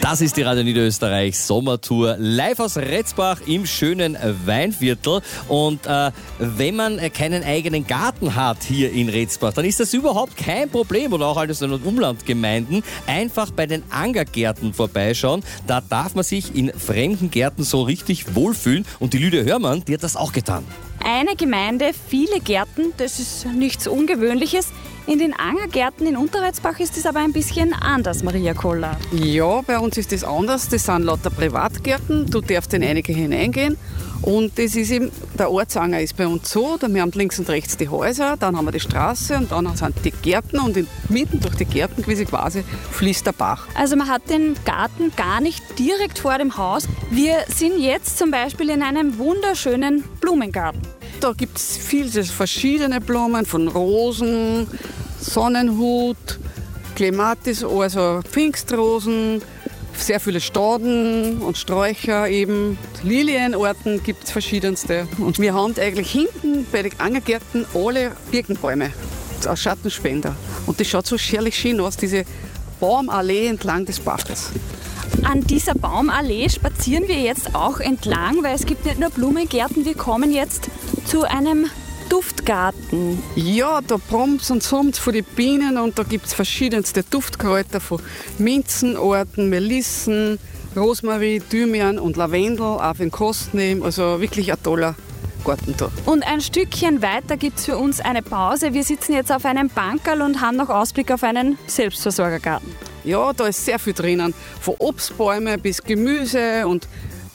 Das ist die Radio Niederösterreich Sommertour live aus Retzbach im schönen Weinviertel. Und wenn man keinen eigenen Garten hat hier in Retzbach, dann ist das überhaupt kein Problem. Oder auch alles in den Umlandgemeinden. Einfach bei den Angergärten vorbeischauen. Da darf man sich in fremden Gärten so richtig wohlfühlen. Und die Lydia Hörmann, die hat das auch getan. Eine Gemeinde, viele Gärten, das ist nichts Ungewöhnliches. In den Angergärten in Unterretzbach ist es aber ein bisschen anders, Maria Koller. Ja, bei uns ist das anders. Das sind lauter Privatgärten. Du darfst in einige hineingehen. Und das ist eben, der Ortsanger ist bei uns so, wir haben links und rechts die Häuser, dann haben wir die Straße und dann sind die Gärten und mitten durch die Gärten quasi fließt der Bach. Also man hat den Garten gar nicht direkt vor dem Haus. Wir sind jetzt zum Beispiel in einem wunderschönen Blumengarten. Da gibt es viele verschiedene Blumen, von Rosen, Sonnenhut, Clematis, also Pfingstrosen, sehr viele Stauden und Sträucher eben. Lilienarten gibt es verschiedenste. Und wir haben eigentlich hinten bei den Angergärten alle Birkenbäume als Schattenspender. Und das schaut so schierlich schön aus, diese Baumallee entlang des Baches. An dieser Baumallee spazieren wir jetzt auch entlang, weil es gibt nicht nur Blumengärten, wir kommen jetzt zu einem Duftgarten. Ja, da brummt's und summt's von den Bienen und da gibt es verschiedenste Duftkräuter von Minzenarten, Melissen, Rosmarin, Thymian und Lavendel, auch für den Kost nehmen. Also wirklich ein toller Garten da. Und ein Stückchen weiter gibt es für uns eine Pause. Wir sitzen jetzt auf einem Bankerl und haben noch Ausblick auf einen Selbstversorgergarten. Ja, da ist sehr viel drinnen. Von Obstbäumen bis Gemüse und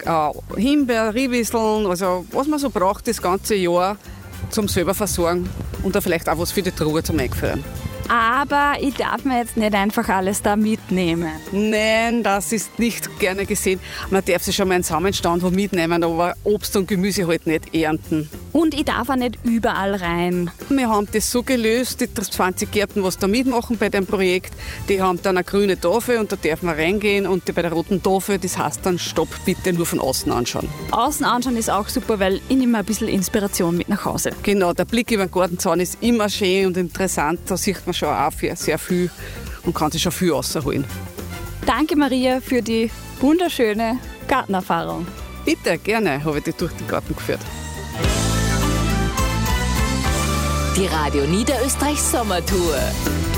Himbeer, Riviseln, also was man so braucht das ganze Jahr zum selber versorgen und da vielleicht auch was für die Truhe zum Einführen. Aber ich darf mir jetzt nicht einfach alles da mitnehmen. Nein, das ist nicht gerne gesehen. Man darf sich schon mal einen Samenstand wo mitnehmen, aber Obst und Gemüse halt nicht ernten. Und ich darf auch nicht überall rein. Wir haben das so gelöst, die 20 Gärten, was da mitmachen bei dem Projekt, die haben dann eine grüne Tafel und da darf man reingehen und bei der roten Tafel, das heißt dann Stopp, bitte nur von außen anschauen. Außen anschauen ist auch super, weil ich nehme ein bisschen Inspiration mit nach Hause. Genau, der Blick über den Gartenzaun ist immer schön und interessant, da sieht man schon auch sehr viel und kann sich schon viel rausholen. Danke Maria für die wunderschöne Gartenerfahrung. Bitte, gerne, habe ich dich durch den Garten geführt. Die Radio Niederösterreich Sommertour.